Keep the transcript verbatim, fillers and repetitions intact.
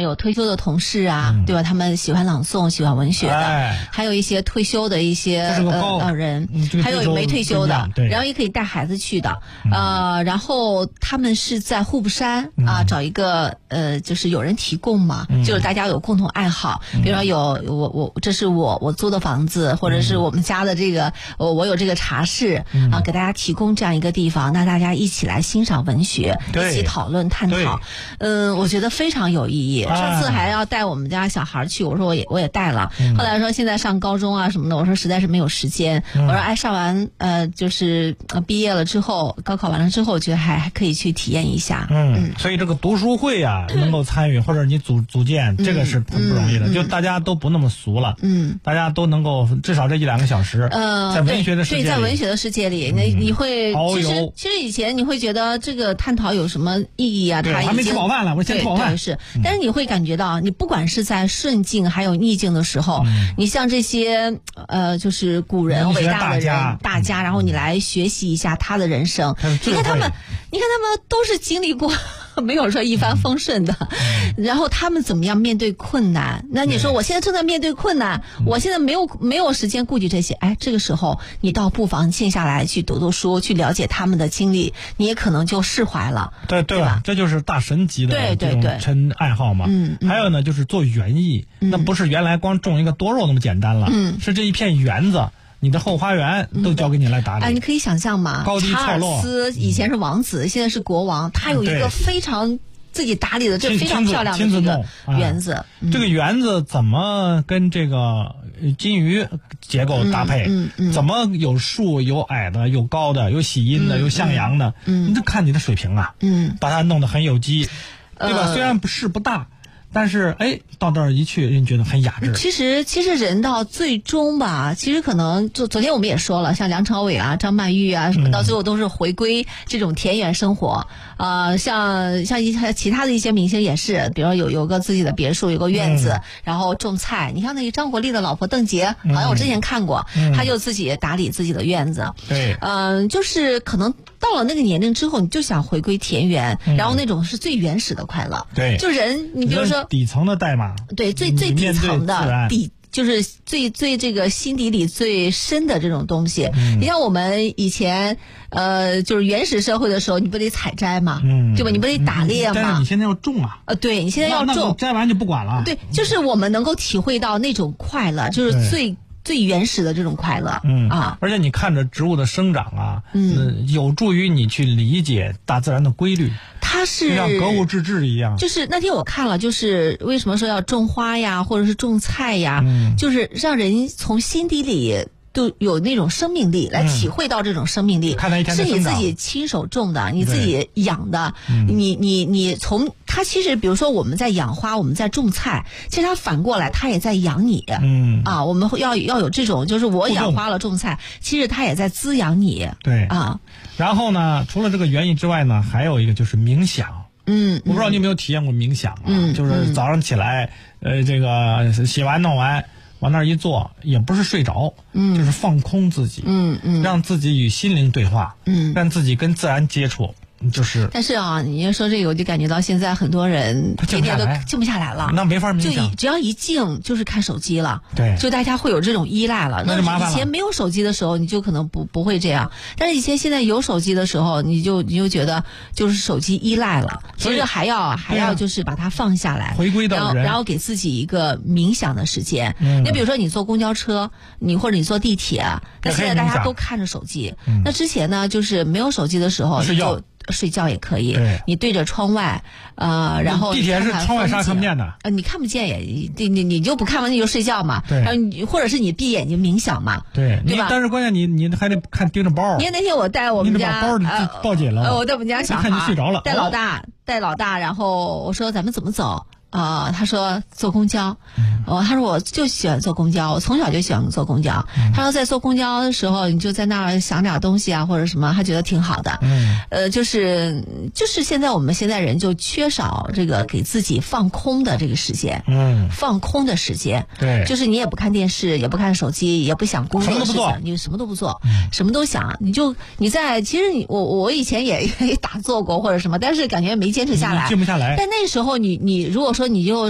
有退休的同事啊，嗯、对吧？他们喜欢朗诵，喜欢文学的，哎、还有一些退休的一些呃老人，嗯这个、还有没退休的，然后也可以带孩子去的，嗯、呃，然后他们是在户部山啊、嗯、找一个呃，就是有人提供嘛，嗯、就是大家有共同爱好，嗯、比如说有我我这是我我租的房子，或者是我们家的这个我我有这个茶室、嗯、啊，给大家提供这样一个地方，那大家一起来欣赏文学，一起讨论探讨，嗯，我觉得非常有意义。上次还要带我们家小孩去，我说我也我也带了，嗯、后来说现在上高中啊什么的，我说实在是没有时间，嗯、我说哎上完呃就是毕业了之后，高考完了之后，我觉得还还可以去体验一下。 嗯，嗯所以这个读书会啊，嗯、能够参与或者你组组建，嗯、这个是很不容易的，嗯、就大家都不那么俗了，嗯，大家都能够至少这一两个小时，呃，在文学的世界里， 对，在文学的世界里，那、嗯、你会其实其实以前你会觉得这个探讨有什么意义啊？它还没吃饱饭了，我先吃饱饭。 是，但是你会感觉到，你不管是在顺境还有逆境的时候，嗯、你像这些呃，就是古人伟大的人大家，大家然后你来学习一下他的人生，嗯、你看他们，你看他们都是经历过。没有说一帆风顺的，嗯、然后他们怎么样面对困难？那你说我现在正在面对困难，嗯、我现在没有没有时间顾及这些。哎，这个时候你倒不妨静下来去读读书，去了解他们的经历，你也可能就释怀了。 对对吧？这就是大神级的这种纯爱好嘛。嗯，还有呢，就是做园艺，嗯、那不是原来光种一个多肉那么简单了，嗯，是这一片园子。你的后花园都交给你来打理。 哎、嗯，你可以想象嘛， 高低查尔斯以前是王子，嗯、现在是国王，他有一个非常自己打理的这非常漂亮的这个园子。 啊嗯、这个园子怎么跟这个金鱼结构搭配？嗯嗯嗯、怎么有树有矮的有高的有喜阴的、嗯、有向阳的？嗯，你就看你的水平啊。嗯，把它弄得很有机，对吧？呃、虽然不是不大。但是，哎，到这儿一去，人觉得很雅致。 其实，其实人到最终吧，其实可能就昨天我们也说了，像梁朝伟啊、张曼玉啊什么，到最后都是回归这种田园生活。啊、呃，像像一其他的一些明星也是，比如说有有个自己的别墅，有个院子，嗯、然后种菜。你像那个张国立的老婆邓婕，好像我之前看过，嗯、他就自己打理自己的院子。 对， 嗯、呃，就是可能到了那个年龄之后，你就想回归田园，嗯、然后那种是最原始的快乐。 对， 就人，你比如说。 底层的代码， 对，最最底层的底，就是最最这个心底里最深的这种东西。嗯、你像我们以前，呃，就是原始社会的时候，你不得采摘嘛，嗯、对吧？你不得打猎嘛？ 但是你现在要种啊， 呃，对你现在要种，那摘完就不管了。 对，就是我们能够体会到那种快乐，就是最。最原始的这种快乐，嗯啊， 而且你看着植物的生长啊，嗯、呃，有助于你去理解大自然的规律。 它是就像格物致知一样。 就是那天我看了，就是为什么说要种花呀，或者是种菜呀，嗯、就是让人从心底里都有那种生命力，来体会到这种生命力。 看它一天的是你自己亲手种的，你自己养的，嗯、你你你从。它其实，比如说我们在养花，我们在种菜，其实它反过来，它也在养你。嗯啊，我们要要有这种，就是我养花了种菜，其实它也在滋养你。 对啊。 然后呢，除了这个园艺之外呢，还有一个就是冥想。嗯，我不知道你有没有体验过冥想啊？嗯，就是早上起来，呃，这个洗完弄完，往那儿一坐，也不是睡着，嗯，就是放空自己，嗯嗯，让自己与心灵对话，嗯，让自己跟自然接触。就是， 但是啊，你要说这个，我就感觉到现在很多人天天都静不下来了， 那没法冥想， 就只要一静就是看手机了， 对， 就大家会有这种依赖了。 那就麻烦了。 以前没有手机的时候，你就可能不不会这样，但是以前现在有手机的时候，你就你就觉得就是手机依赖了，所以还要还要就是把它放下来， 回归到人， 然后然后给自己一个冥想的时间。嗯，那比如说你坐公交车，你或者你坐地铁，那现在大家都看着手机，嗯、那之前呢，就是没有手机的时候就。睡觉也可以，你对着窗外，呃，然后地铁是窗外啥看不见的， 呃，你看不见也，你你你就不看完你就睡觉嘛， 对， 然后你或者是你闭眼睛冥想嘛， 对， 对吧？ 但是关键你你还得看盯着包。 因为那天我带我们家包就抱紧了， 呃，我带我们家小孩看你睡着了， 带老大带老大，然后我说咱们怎么走？啊、呃，他说坐公交，哦，他说我就喜欢坐公交，我从小就喜欢坐公交。嗯、他说在坐公交的时候，你就在那儿想点东西啊，或者什么，他觉得挺好的。嗯，呃，就是就是现在我们现在人就缺少这个给自己放空的这个时间，嗯，放空的时间。 对， 就是你也不看电视，也不看手机，也不想工作的事情，你什么都不做，嗯、什么都想，你就你在其实你我我以前也也打坐过或者什么，但是感觉没坚持下来， 静不下来。 但那时候你你如果说。说你就